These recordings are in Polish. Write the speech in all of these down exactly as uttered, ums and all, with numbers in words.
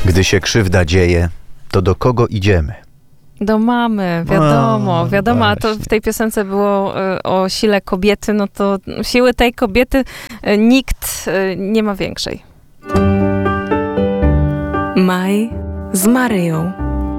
Gdy się krzywda dzieje, to do kogo idziemy? Do mamy, wiadomo, O, wiadomo, a to właśnie. w tej piosence było y, o sile kobiety, no to siły tej kobiety y, nikt y, nie ma większej. Maj z Maryją.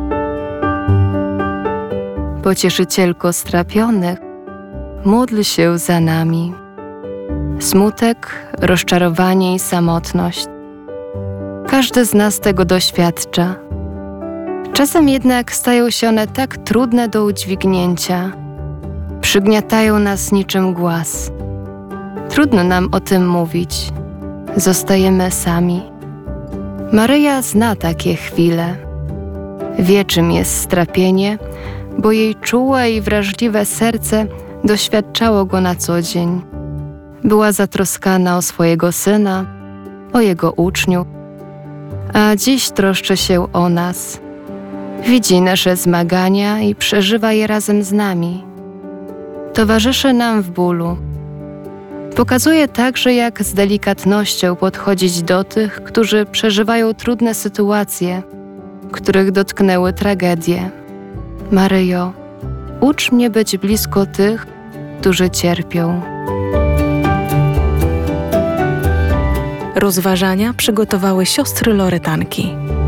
Pocieszycielko strapionych, módl się za nami. Smutek, rozczarowanie i samotność. Każdy z nas tego doświadcza. Czasem jednak stają się one tak trudne do udźwignięcia. Przygniatają nas niczym głaz. Trudno nam o tym mówić. Zostajemy sami. Maryja zna takie chwile. Wie, czym jest strapienie, bo jej czułe i wrażliwe serce doświadczało go na co dzień. Była zatroskana o swojego syna, o jego uczniów, a dziś troszczy się o nas. Widzi nasze zmagania i przeżywa je razem z nami. Towarzyszy nam w bólu. Pokazuje także, jak z delikatnością podchodzić do tych, którzy przeżywają trudne sytuacje, których dotknęły tragedie. Maryjo, ucz mnie być blisko tych, którzy cierpią. Rozważania przygotowały siostry Loretanki.